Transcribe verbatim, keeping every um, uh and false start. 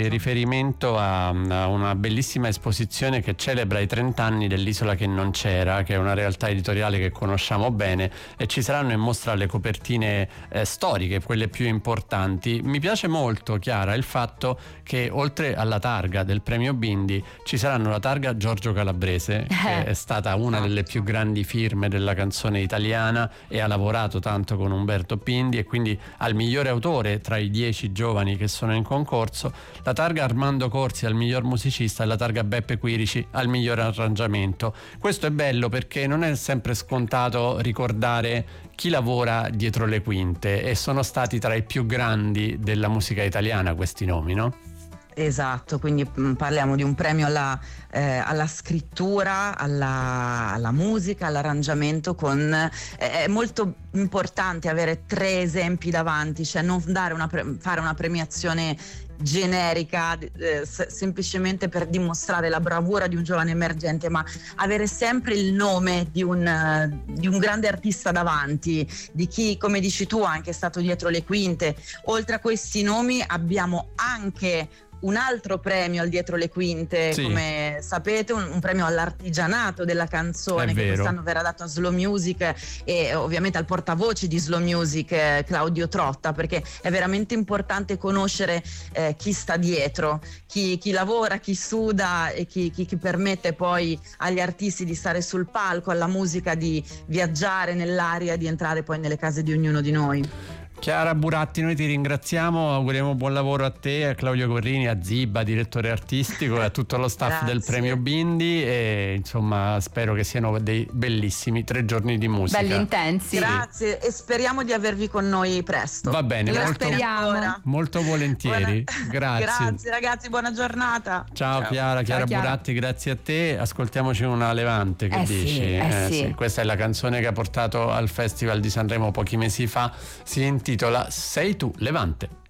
fai riferimento a, a una bellissima esposizione che celebra i trenta anni dell'Isola che non c'era, che è una realtà editoriale che conosciamo bene, e ci saranno in mostra le copertine eh, storiche, quelle più importanti. Mi piace molto, Chiara, il fatto che oltre alla targa del premio Bindi ci saranno la targa Giorgio Calabrese, che è stata una delle più grandi firme della canzone italiana e ha lavorato tanto con Umberto Bindi, e quindi al migliore autore tra i dieci giovani che sono in concorso, la targa Armando Corsi al miglior musicista e la targa Beppe Quirici al miglior arrangiamento. Questo è bello perché non è sempre scontato ricordare chi lavora dietro le quinte, e sono stati tra i più grandi della musica italiana questi nomi, no? Esatto, quindi mh, parliamo di un premio alla, eh, alla scrittura, alla, alla musica, all'arrangiamento. Con eh, è molto importante avere tre esempi davanti, cioè non dare una pre- fare una premiazione generica eh, s- semplicemente per dimostrare la bravura di un giovane emergente, ma avere sempre il nome di un, uh, di un grande artista davanti, di chi, come dici tu, anche è stato dietro le quinte. Oltre a questi nomi abbiamo anche un altro premio al dietro le quinte, sì. Come sapete, un, un premio all'artigianato della canzone, è che vero. quest'anno verrà dato a Slow Music e ovviamente al portavoce di Slow Music, eh, Claudio Trotta, perché è veramente importante conoscere eh, chi sta dietro, chi, chi lavora, chi suda e chi, chi, chi permette poi agli artisti di stare sul palco, alla musica di viaggiare nell'aria, di entrare poi nelle case di ognuno di noi. Chiara Buratti, noi ti ringraziamo, auguriamo buon lavoro a te, a Claudio Corrini, a Ziba, direttore artistico, e a tutto lo staff Grazie. del premio Bindi, e insomma spero che siano dei bellissimi tre giorni di musica. Belli intensi. Grazie, e speriamo di avervi con noi presto. Va bene, Lo molto, speriamo. molto volentieri. Buona... Grazie. Grazie ragazzi, buona giornata. Ciao, Ciao. Chiara, Chiara, Ciao, Chiara Buratti, grazie a te. Ascoltiamoci una Levante, che eh dici? Sì, eh eh, sì. sì. Questa è la canzone che ha portato al Festival di Sanremo pochi mesi fa, si intitola Sei tu Levante.